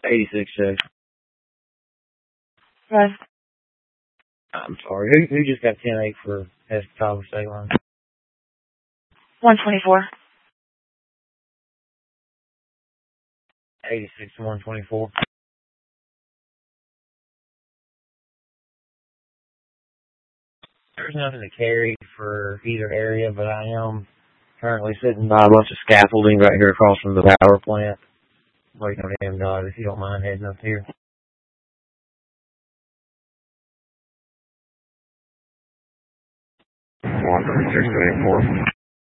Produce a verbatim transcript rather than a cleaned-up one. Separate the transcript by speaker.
Speaker 1: eighty-six six.
Speaker 2: Right.
Speaker 1: I'm sorry. Who who just got ten eight for Escatawba State Line?
Speaker 2: one twenty-four.
Speaker 1: eighty-six to one twenty-four. There's nothing to carry for either area, but I am currently sitting by a bunch of scaffolding right here across from the power plant. Waiting on him, God, if you don't mind heading up here. one thirty-six twenty-four.